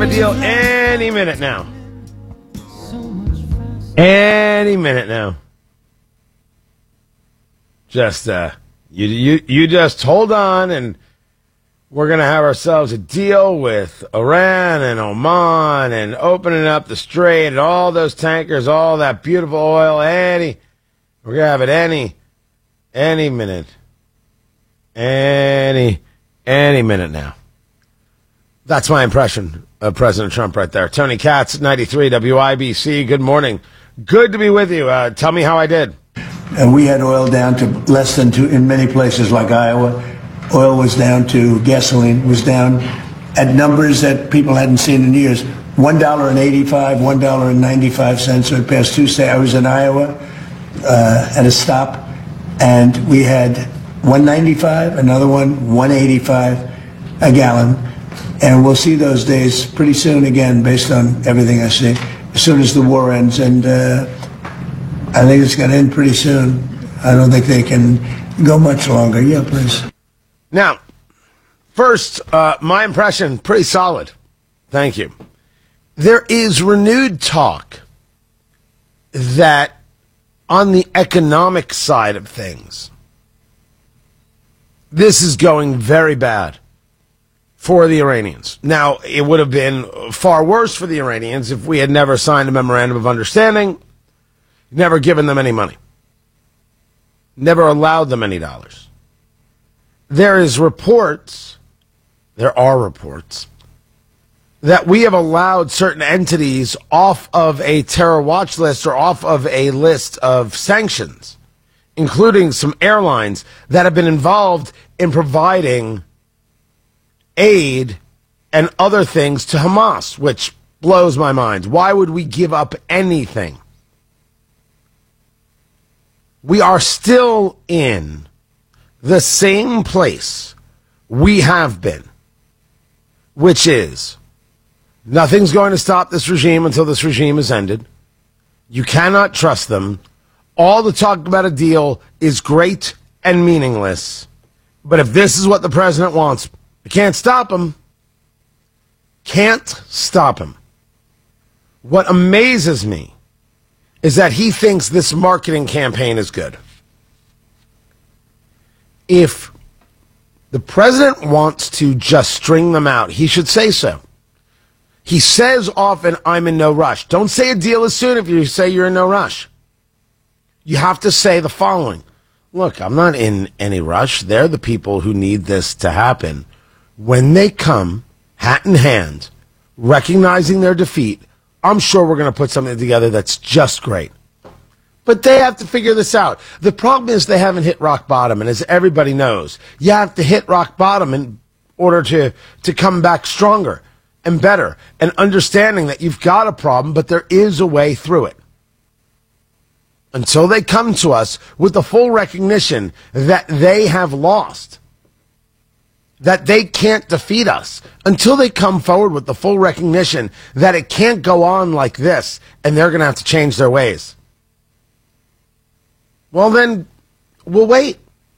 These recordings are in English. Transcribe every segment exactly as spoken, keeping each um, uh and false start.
have a deal any minute now. Any minute now. Just, uh, you, you, you just hold on, and we're going to have ourselves a deal with Iran and Oman and opening up the strait and all those tankers, all that beautiful oil. Any, we're going to have it any, any minute. Any, any minute now. That's my impression of President Trump right there. Tony Katz, ninety-three W I B C. Good morning. Good to be with you. Uh, tell me how I did. And we had oil down to less than two in many places like Iowa. Oil was down to, gasoline was down at numbers that people hadn't seen in years. one dollar and eighty-five cents, one dollar and ninety-five cents for the past Tuesday. I was in Iowa uh, at a stop, and we had one ninety-five, another one, one eighty-five a gallon. And we'll see those days pretty soon again, based on everything I see, as soon as the war ends. And uh, I think it's going to end pretty soon. I don't think they can go much longer. Yeah, please. Now, first, uh, my impression, pretty solid. Thank you. There is renewed talk that on the economic side of things, this is going very bad for the Iranians. Now, it would have been far worse for the Iranians if we had never signed a memorandum of understanding, never given them any money, never allowed them any dollars. There is reports, there are reports, that we have allowed certain entities off of a terror watch list or off of a list of sanctions, including some airlines that have been involved in providing aid and other things to Hamas, which blows my mind. Why would we give up anything? We are still in the same place we have been, which is nothing's going to stop this regime until this regime is ended. You cannot trust them. All the talk about a deal is great and meaningless. But if this is what the president wants, we can't stop him. Can't stop him. What amazes me is that he thinks this marketing campaign is good. If the president wants to just string them out, he should say so. He says often, I'm in no rush. Don't say a deal is soon if you say you're in no rush. You have to say the following. Look, I'm not in any rush. They're the people who need this to happen. When they come, hat in hand, recognizing their defeat, I'm sure we're going to put something together that's just great. But they have to figure this out. The problem is they haven't hit rock bottom, and as everybody knows, you have to hit rock bottom in order to, to come back stronger and better, and understanding that you've got a problem, but there is a way through it. Until they come to us with the full recognition that they have lost, that they can't defeat us, until they come forward with the full recognition that it can't go on like this, and they're going to have to change their ways. Well, then, we'll wait.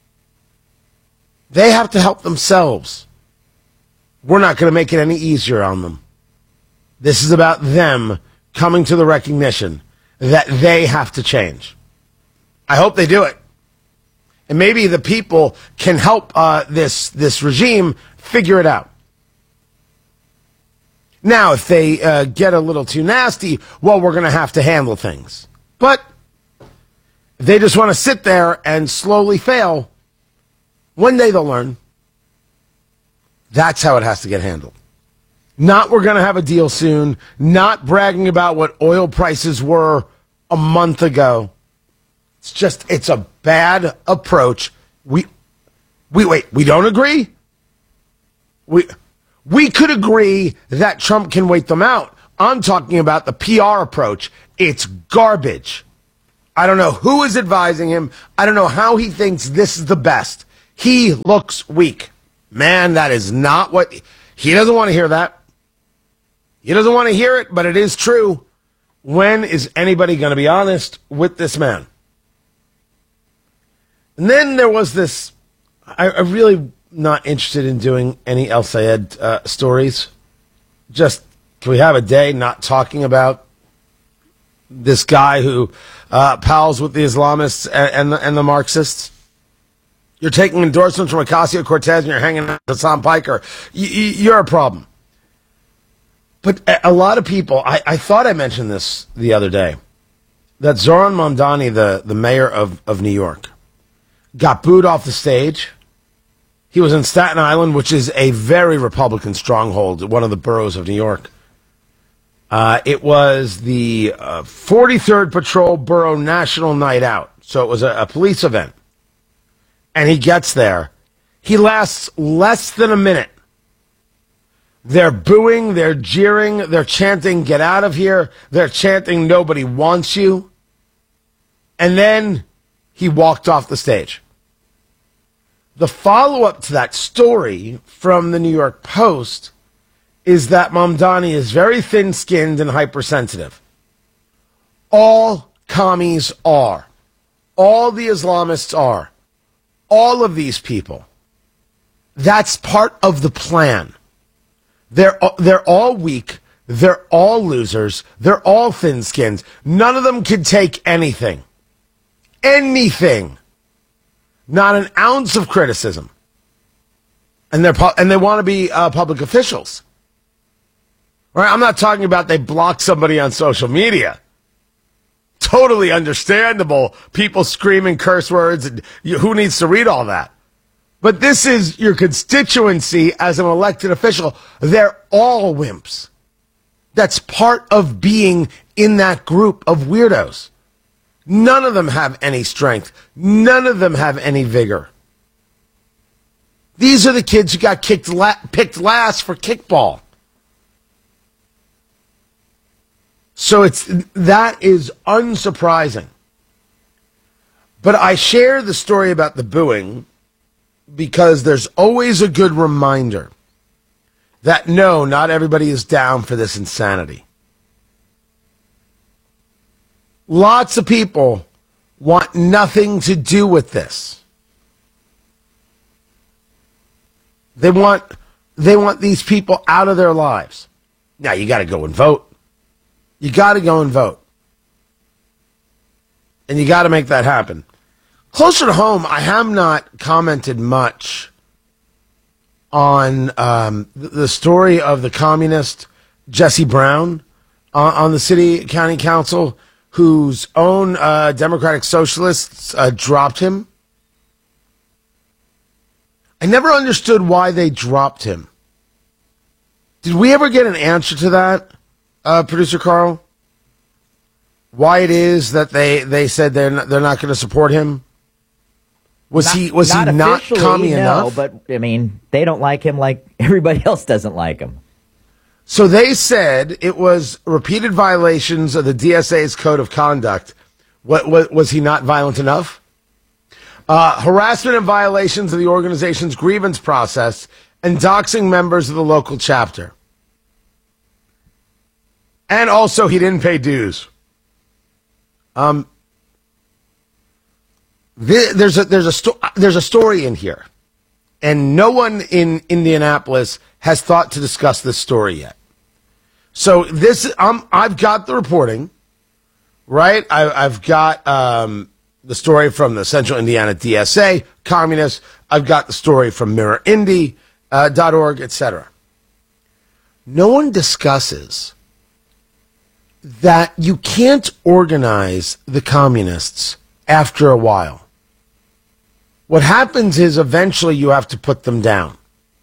They have to help themselves. We're not going to make it any easier on them. This is about them coming to the recognition that they have to change. I hope they do it. And maybe the people can help uh, this, this regime figure it out. Now, if they uh, get a little too nasty, well, we're going to have to handle things. But if they just want to sit there and slowly fail, one day they'll learn. That's how it has to get handled. Not we're going to have a deal soon, not bragging about what oil prices were a month ago. It's just, it's a bad approach. We, we wait, we don't agree? We, we could agree that Trump can wait them out. I'm talking about the P R approach. It's garbage. I don't know who is advising him. I don't know how he thinks this is the best. He looks weak. Man, that is not what, he doesn't want to hear that. He doesn't want to hear it, but it is true. When is anybody going to be honest with this man? And then there was this, I, I'm really not interested in doing any El Sayed uh, stories. Just Can we have a day not talking about this guy who uh, pals with the Islamists and, and, the, and the Marxists? You're taking endorsements from Ocasio-Cortez and you're hanging out with Hassan Piker. You, you, you're a problem. But a, a lot of people, I, I thought I mentioned this the other day, that Zohran Mamdani, the, the mayor of, of New York, got booed off the stage. He was in Staten Island, which is a very Republican stronghold, one of the boroughs of New York. Uh, it was the uh, forty-third Patrol Borough National Night Out. So it was a, a police event. And he gets there. He lasts less than a minute. They're booing, they're jeering, they're chanting, "Get out of here." They're chanting, "Nobody wants you." And then he walked off the stage. The follow-up to that story from the New York Post is that Mamdani is very thin-skinned and hypersensitive. All commies are. All the Islamists are. All of these people. That's part of the plan. They're, they're all weak. They're all losers. They're all thin-skinned. None of them can take anything. Anything. Not an ounce of criticism. And they're and they want to be uh, public officials. Right? I'm not talking about they block somebody on social media. Totally understandable. People screaming curse words. And you, who needs to read all that? But this is your constituency as an elected official. They're all wimps. That's part of being in that group of weirdos. None of them have any strength. None of them have any vigor. These are the kids who got kicked la- picked last for kickball. So it's that is unsurprising. But I share the story about the booing because there's always a good reminder that no, not everybody is down for this insanity. Lots of people want nothing to do with this. They want they want these people out of their lives. Now you got to go and vote. You got to go and vote. And you got to make that happen. Closer to home, I have not commented much on um, the story of the communist Jesse Brown uh, on the city county council, whose own uh, Democratic Socialists uh, dropped him. I never understood why they dropped him. Did we ever get an answer to that, uh, Producer Carl? Why it is that they, they said they're not, they're not going to support him? Was not, he was not he not commie no, enough? But I mean, they don't like him like everybody else doesn't like him. So they said it was repeated violations of the D S A's code of conduct. What, what was he not violent enough? Uh, harassment and violations of the organization's grievance process and doxing members of the local chapter. And also, he didn't pay dues. Um, th- there's a there's a sto- there's a story in here, and no one in Indianapolis has thought to discuss this story yet. So this, um, I've got the reporting, right? I, I've got um, the story from the Central Indiana D S A, communists. I've got the story from mirror indy dot org, uh, et cetera. No one discusses that you can't organize the communists after a while. What happens is eventually you have to put them down.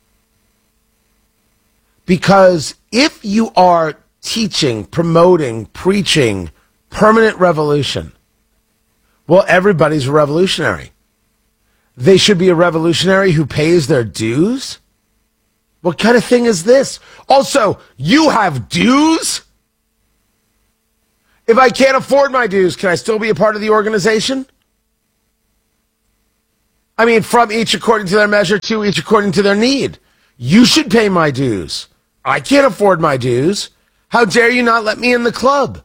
Because if you are teaching, promoting, preaching permanent revolution, well, everybody's a revolutionary. They should be a revolutionary who pays their dues? What kind of thing is this? Also, you have dues? If I can't afford my dues, can I still be a part of the organization? I mean, from each according to their measure, to each according to their need. You should pay my dues. I can't afford my dues. How dare you not let me in the club?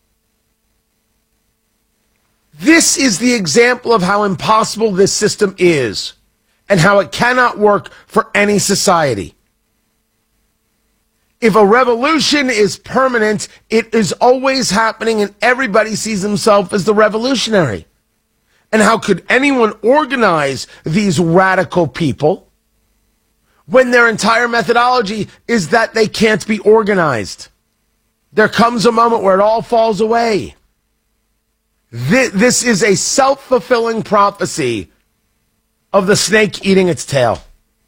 This is the example of how impossible this system is and how it cannot work for any society. If a revolution is permanent, it is always happening and everybody sees himself as the revolutionary. And how could anyone organize these radical people when their entire methodology is that they can't be organized? There comes a moment where it all falls away. This, this is a self-fulfilling prophecy of the snake eating its tail.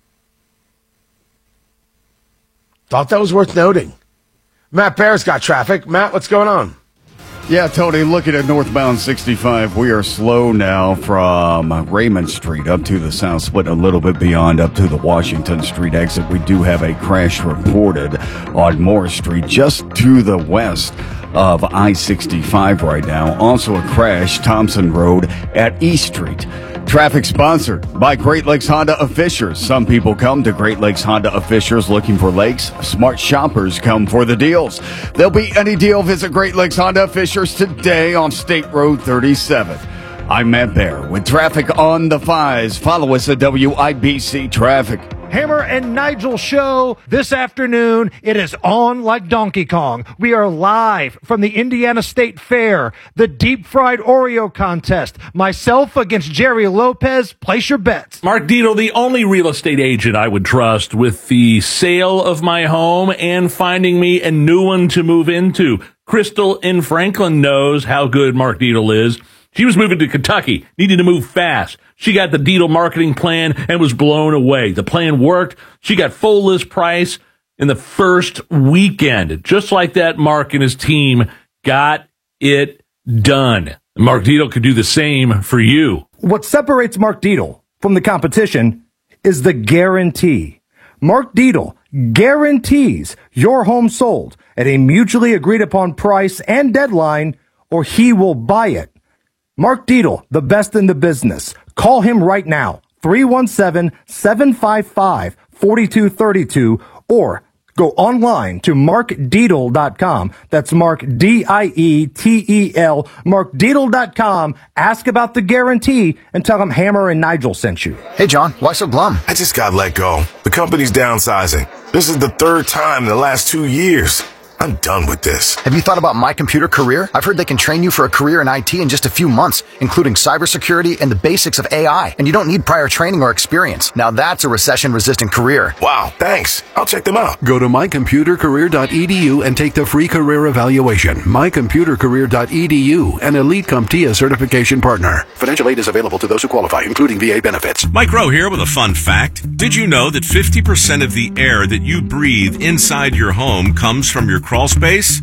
Thought that was worth noting. Matt Bear's got traffic. Matt, what's going on? Yeah, Tony, looking at northbound sixty-five, we are slow now from Raymond Street up to the south split, a little bit beyond up to the Washington Street exit. We do have a crash reported on Moore Street just to the west of I sixty-five right now. Also a crash, Thompson Road at East Street. Traffic sponsored by Great Lakes Honda of Fishers. Some people come to Great Lakes Honda of Fishers looking for lakes. Smart shoppers come for the deals. There'll be any deal. Visit Great Lakes Honda of Fishers today on State Road thirty-seven. I'm Matt Bear with traffic on the fives. Follow us at W I B C Traffic. Hammer and Nigel show this afternoon. It is on like Donkey Kong. We are live from the Indiana State Fair, the deep fried Oreo contest. Myself against Jerry Lopez. Place your bets. Mark Dito, the only real estate agent I would trust with the sale of my home and finding me a new one to move into. Crystal in Franklin knows how good Mark Dito is. She was moving to Kentucky, needed to move fast. She got the Dito marketing plan and was blown away. The plan worked. She got full list price in the first weekend. Just like that, Mark and his team got it done. Mark Dito could do the same for you. What separates Mark Dito from the competition is the guarantee. Mark Dito guarantees your home sold at a mutually agreed upon price and deadline, or he will buy it. Mark Dito, the best in the business. Call him right now, three one seven, seven five five, four two three two, or go online to mark dietel dot com. That's Mark, D I E T E L, mark dietel dot com. Ask about the guarantee and tell him Hammer and Nigel sent you. Hey, John, why so glum? I just got let go. The company's downsizing. This is the third time in the last two years. I'm done with this. Have you thought about My Computer Career? I've heard they can train you for a career in I T in just a few months, including cybersecurity and the basics of A I. And you don't need prior training or experience. Now that's a recession-resistant career. Wow, thanks. I'll check them out. Go to my computer career dot e d u and take the free career evaluation. my computer career dot e d u, an Elite CompTIA certification partner. Financial aid is available to those who qualify, including V A benefits. Mike Rowe here with a fun fact. Did you know that fifty percent of the air that you breathe inside your home comes from your crawl space?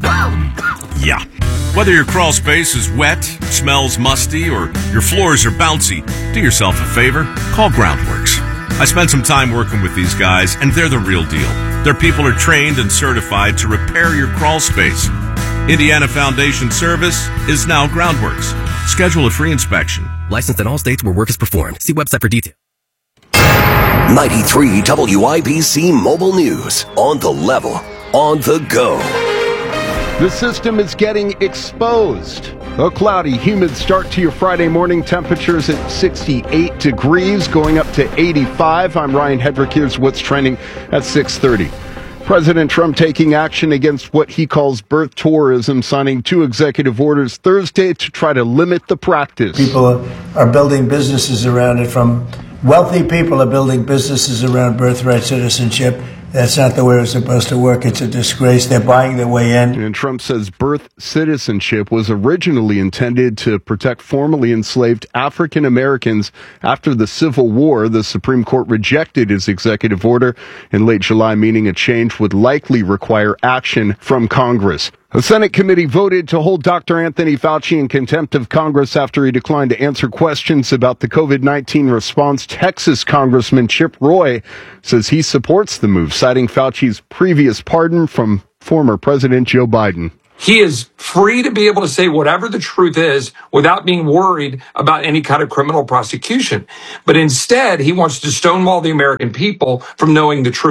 Yeah. Whether your crawl space is wet, smells musty, or your floors are bouncy, do yourself a favor, call Groundworks. I spent some time working with these guys, and they're the real deal. Their people are trained and certified to repair your crawl space. Indiana Foundation Service is now Groundworks. Schedule a free inspection. Licensed in all states where work is performed. See website for details. ninety-three W I B C Mobile News. On the level. On the go. The system is getting exposed. A cloudy, humid start to your Friday morning. Temperatures at sixty-eight degrees, going up to eighty-five. I'm Ryan Hedrick. Here's what's trending at six thirty. President Trump taking action against what he calls birth tourism, signing two executive orders Thursday to try to limit the practice. People are building businesses around it. From wealthy people are building businesses around birthright citizenship. That's not the way it's supposed to work. It's a disgrace. They're buying their way in. And Trump says birth citizenship was originally intended to protect formerly enslaved African Americans after the Civil War. The Supreme Court rejected his executive order in late July, meaning a change would likely require action from Congress. A Senate committee voted to hold Doctor Anthony Fauci in contempt of Congress after he declined to answer questions about the COVID nineteen response. Texas Congressman Chip Roy says he supports the move, citing Fauci's previous pardon from former President Joe Biden. He is free to be able to say whatever the truth is without being worried about any kind of criminal prosecution. But instead, he wants to stonewall the American people from knowing the truth.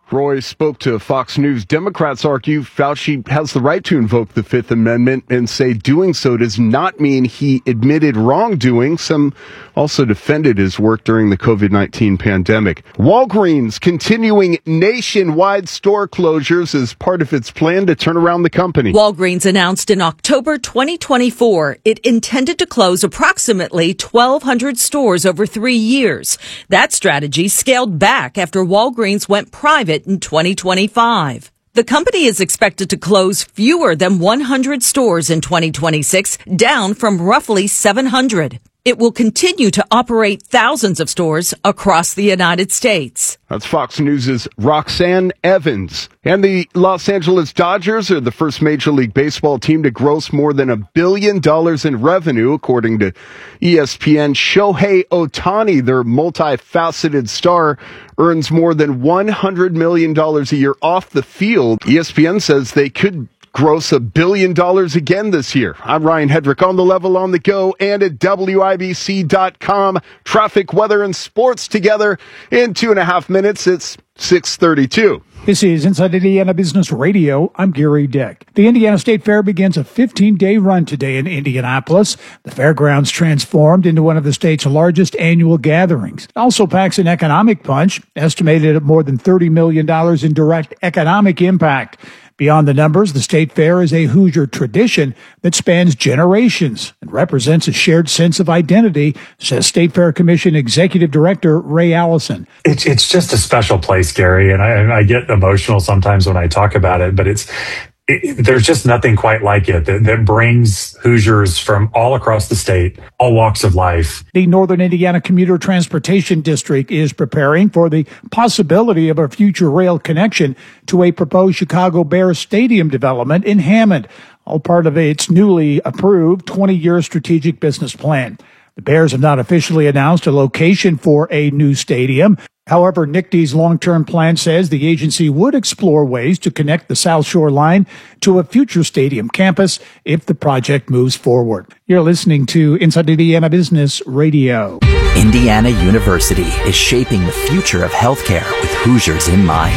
Roy spoke to Fox News. Democrats argue Fauci has the right to invoke the Fifth Amendment and say doing so does not mean he admitted wrongdoing. Some also defended his work during the covid nineteen pandemic. Walgreens continuing nationwide store closures as part of its plan to turn around the company. Walgreens announced in October twenty twenty-four it intended to close approximately twelve hundred stores over three years. That strategy scaled back after Walgreens went private in twenty twenty-five. The company is expected to close fewer than one hundred stores in twenty twenty-six, down from roughly seven hundred. It will continue to operate thousands of stores across the United States. That's Fox News' Roxanne Evans. And the Los Angeles Dodgers are the first Major League Baseball team to gross more than a billion dollars in revenue, according to E S P N. Shohei Ohtani, their multifaceted star, earns more than one hundred million dollars a year off the field. E S P N says they could gross a billion dollars again this year. I'm Ryan Hedrick on the level, on the go, and at W I B C dot com. Traffic, weather, and sports together in two and a half minutes. It's six thirty-two. This is Inside Indiana Business Radio. I'm Gary Dick. The Indiana State Fair begins a fifteen-day run today in Indianapolis. The fairgrounds transformed into one of the state's largest annual gatherings. It also packs an economic punch, estimated at more than thirty million dollars in direct economic impact. Beyond the numbers, the State Fair is a Hoosier tradition that spans generations and represents a shared sense of identity, says State Fair Commission Executive Director Ray Allison. It's it's just a special place, Gary, and I, I get emotional sometimes when I talk about it, but it's It, there's just nothing quite like it that, that brings Hoosiers from all across the state, all walks of life. The Northern Indiana Commuter Transportation District is preparing for the possibility of a future rail connection to a proposed Chicago Bears stadium development in Hammond, all part of its newly approved twenty-year strategic business plan. The Bears have not officially announced a location for a new stadium. However, N I C D's long-term plan says the agency would explore ways to connect the South Shore line to a future stadium campus if the project moves forward. You're listening to Inside Indiana Business Radio. Indiana University is shaping the future of healthcare with Hoosiers in mind.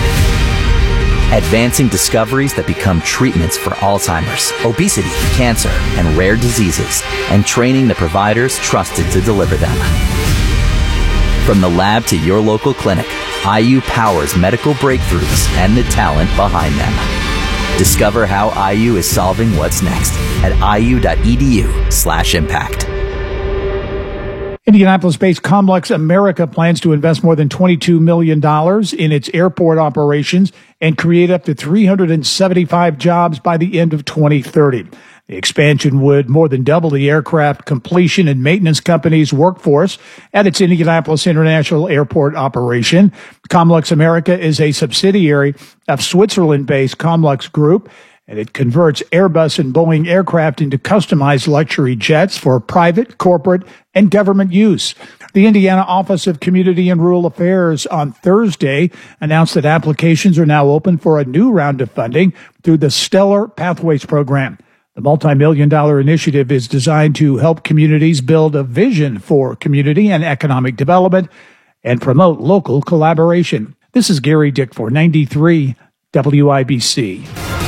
Advancing discoveries that become treatments for Alzheimer's, obesity, cancer, and rare diseases, and training the providers trusted to deliver them. From the lab to your local clinic, I U powers medical breakthroughs and the talent behind them. Discover how I U is solving what's next at iu.edu slash impact. Indianapolis-based Comlex America plans to invest more than twenty-two million dollars in its airport operations and create up to three hundred seventy-five jobs by the end of twenty thirty. The expansion would more than double the aircraft completion and maintenance company's workforce at its Indianapolis International Airport operation. Comlex America is a subsidiary of Switzerland-based Comlex Group, and it converts Airbus and Boeing aircraft into customized luxury jets for private, corporate, and government use. The Indiana Office of Community and Rural Affairs on Thursday announced that applications are now open for a new round of funding through the Stellar Pathways program. The multi-million dollar initiative is designed to help communities build a vision for community and economic development and promote local collaboration. This is Gary Dick for ninety-three W I B C.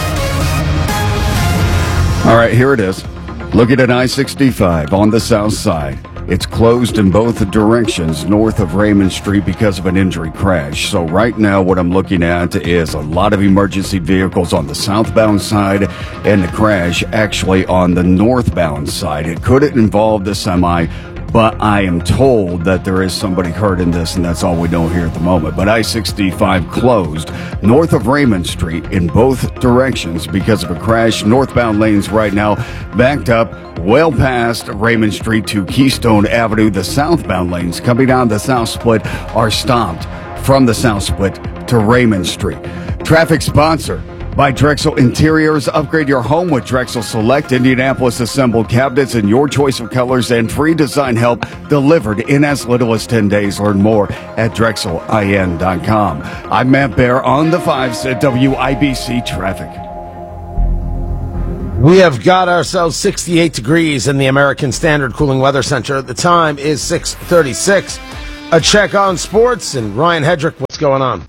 All right, here it is. Looking at I sixty-five on the south side. It's closed in both directions north of Raymond Street because of an injury crash. So right now what I'm looking at is a lot of emergency vehicles on the southbound side and the crash actually on the northbound side. It could involve the semi, but I am told that there is somebody hurt in this, and that's all we know here at the moment. But I sixty-five closed north of Raymond Street in both directions because of a crash. Northbound lanes right now backed up well past Raymond Street to Keystone Avenue. The southbound lanes coming down the South Split are stopped from the South Split to Raymond Street. Traffic sponsor by Drexel Interiors. Upgrade your home with Drexel Select Indianapolis assembled cabinets in your choice of colors and free design help delivered in as little as ten days. Learn more at drexel I N dot com. I'm Matt Bear on the fives at W I B C Traffic. We have got ourselves sixty-eight degrees in the American Standard Cooling Weather Center. The time is six thirty-six. A check on sports, and Ryan Hedrick, what's going on?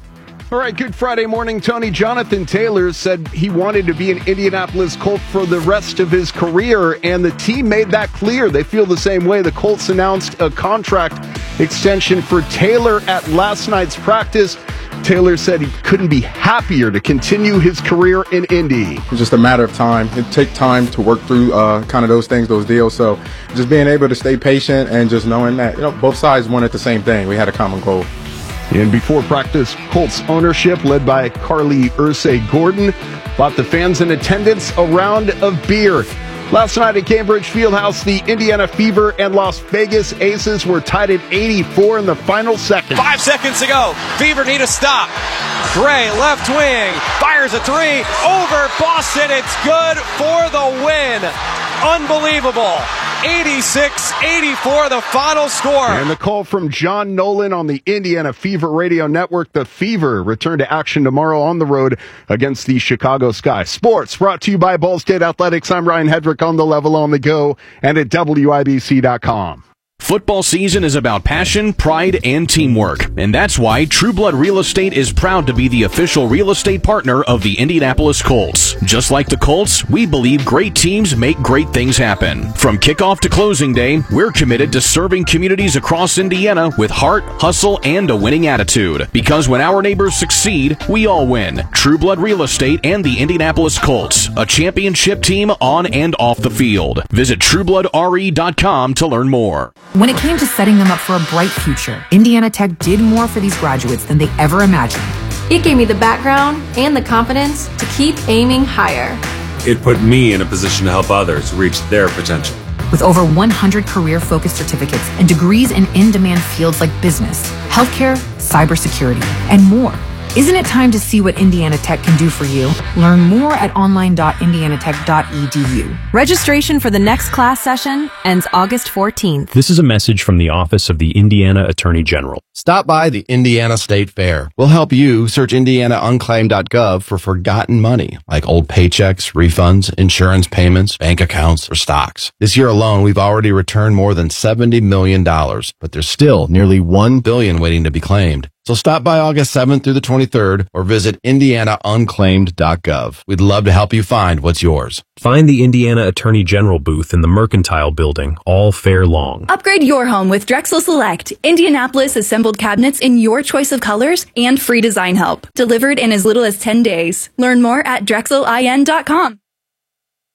All right, good Friday morning. Tony Jonathan Taylor said he wanted to be an Indianapolis Colt for the rest of his career, and the team made that clear. They feel the same way. The Colts announced a contract extension for Taylor at last night's practice. Taylor said he couldn't be happier to continue his career in Indy. It's just a matter of time. It takes time to work through uh, kind of those things, those deals. So just being able to stay patient and just knowing that, you know, both sides wanted the same thing. We had a common goal. And before practice, Colts ownership, led by Carly Ursay Gordon, bought the fans in attendance a round of beer. Last night at Cambridge Fieldhouse, the Indiana Fever and Las Vegas Aces were tied at eighty-four in the final second. Five seconds to go. Fever need a stop. Gray, left wing, fires a three over Boston. It's good for the win. Unbelievable. eighty-six eighty-four, the final score. And the call from John Nolan on the Indiana Fever Radio Network. The Fever return to action tomorrow on the road against the Chicago Sky. Sports brought to you by Ball State Athletics. I'm Ryan Hedrick on the Level on the Go and at W I B C dot com. Football season is about passion, pride, and teamwork. And that's why True Blood Real Estate is proud to be the official real estate partner of the Indianapolis Colts. Just like the Colts, we believe great teams make great things happen. From kickoff to closing day, we're committed to serving communities across Indiana with heart, hustle, and a winning attitude. Because when our neighbors succeed, we all win. True Blood Real Estate and the Indianapolis Colts, a championship team on and off the field. Visit true blood R E dot com to learn more. When it came to setting them up for a bright future, Indiana Tech did more for these graduates than they ever imagined. It gave me the background and the confidence to keep aiming higher. It put me in a position to help others reach their potential. With over one hundred career-focused certificates and degrees in in-demand fields like business, healthcare, cybersecurity, and more. Isn't it time to see what Indiana Tech can do for you? Learn more at online dot indiana tech dot e d u. Registration for the next class session ends August fourteenth. This is a message from the Office of the Indiana Attorney General. Stop by the Indiana State Fair. We'll help you search indiana unclaimed dot gov for forgotten money, like old paychecks, refunds, insurance payments, bank accounts, or stocks. This year alone, we've already returned more than seventy million dollars, but there's still nearly one billion dollars waiting to be claimed. So stop by August seventh through the twenty-third or visit indiana unclaimed dot gov. We'd love to help you find what's yours. Find the Indiana Attorney General booth in the Mercantile Building all fair long. Upgrade your home with Drexel Select, Indianapolis assembled cabinets in your choice of colors and free design help. Delivered in as little as ten days. Learn more at drexel in dot com.